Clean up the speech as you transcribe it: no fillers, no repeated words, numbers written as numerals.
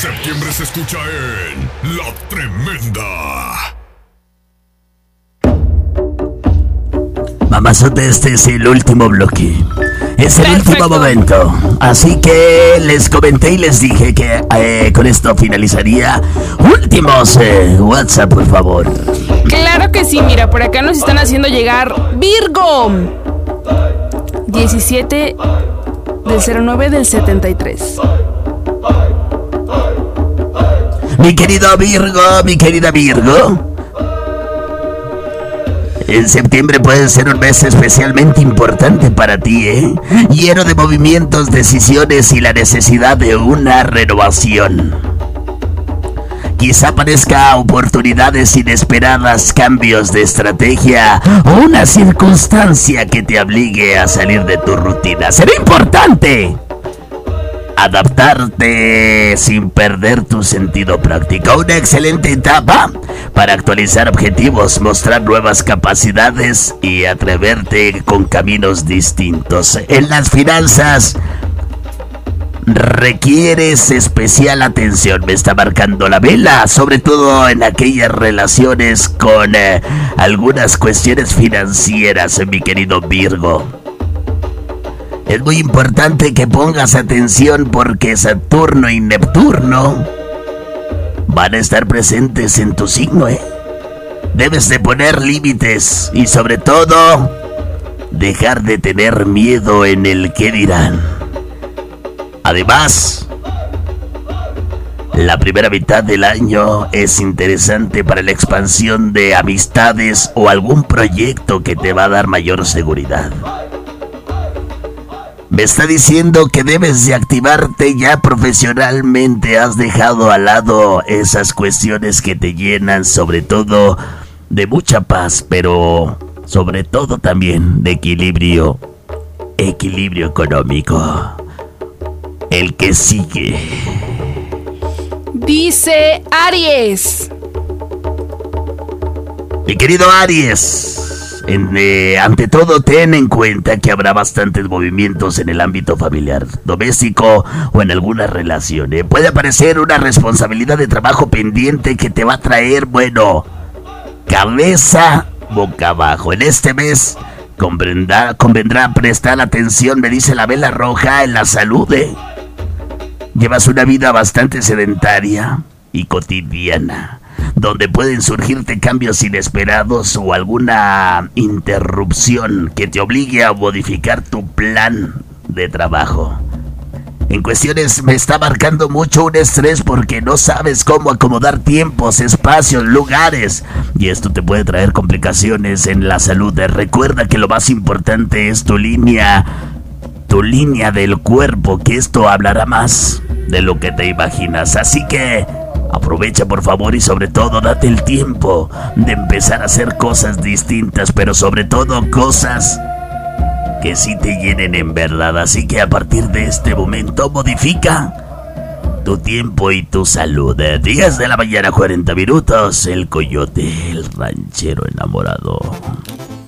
Septiembre se escucha en La Tremenda. Mamazote, este es el último bloque. Es el último momento. Así que les comenté y les dije que con esto finalizaría. Últimos WhatsApp, por favor. Claro que sí, mira, por acá nos están haciendo llegar Virgo 17 del 09 del 73. Mi querido Virgo, mi querida Virgo, en septiembre puede ser un mes especialmente importante para ti, lleno de movimientos, decisiones y la necesidad de una renovación. Quizá aparezca oportunidades inesperadas, cambios de estrategia o una circunstancia que te obligue a salir de tu rutina. Será importante adaptarte sin perder tu sentido práctico. Una excelente etapa para actualizar objetivos, mostrar nuevas capacidades y atreverte con caminos distintos. En las finanzas requieres especial atención, me está marcando la vela, sobre todo en aquellas relaciones con algunas cuestiones financieras, mi querido Virgo. Es muy importante que pongas atención porque Saturno y Neptuno van a estar presentes en tu signo, Debes de poner límites y sobre todo dejar de tener miedo en el qué dirán. Además, la primera mitad del año es interesante para la expansión de amistades o algún proyecto que te va a dar mayor seguridad. Me está diciendo que debes de activarte ya profesionalmente. Has dejado al lado esas cuestiones que te llenan, sobre todo de mucha paz, pero sobre todo también de equilibrio económico. El que sigue dice Aries. Mi querido Aries, ante todo ten en cuenta que habrá bastantes movimientos en el ámbito familiar, doméstico o en alguna relación. Puede aparecer una responsabilidad de trabajo pendiente que te va a traer, cabeza boca abajo. En este mes convendrá prestar atención, me dice la vela roja, en la salud. Llevas una vida bastante sedentaria y cotidiana, donde pueden surgirte cambios inesperados o alguna interrupción que te obligue a modificar tu plan de trabajo. En cuestiones me está marcando mucho un estrés porque no sabes cómo acomodar tiempos, espacios, lugares, y esto te puede traer complicaciones en la salud. Recuerda que lo más importante es tu línea del cuerpo, que esto hablará más de lo que te imaginas. Así que aprovecha, por favor, y sobre todo date el tiempo de empezar a hacer cosas distintas, pero sobre todo cosas que sí te llenen en verdad. Así que a partir de este momento modifica tu tiempo y tu salud. 10 de la mañana, 40 minutos. El coyote, el ranchero enamorado.